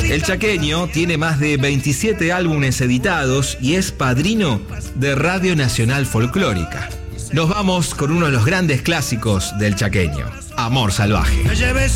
El chaqueño tiene más de 27 álbumes editados y es padrino de Radio Nacional Folclórica. Nos vamos con uno de los grandes clásicos del chaqueño, Amor Salvaje.